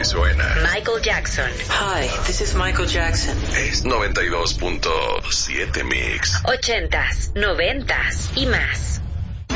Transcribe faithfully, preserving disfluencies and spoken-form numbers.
suena. Michael Jackson. Hi, this is Michael Jackson. Es noventa y dos punto siete Mix. Ochentas, noventas y más.